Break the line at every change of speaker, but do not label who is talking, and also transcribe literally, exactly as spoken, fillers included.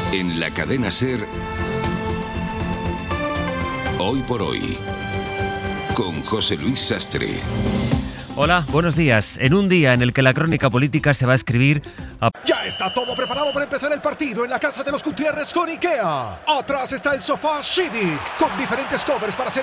En la cadena SER, Hoy por Hoy, con José Luis Sastre.
Hola, buenos días. En un día en el que la crónica política se va a escribir a...
Ya está todo preparado para empezar el partido en la casa de los Gutiérrez con IKEA. Atrás está el sofá Civic, con diferentes covers para hacer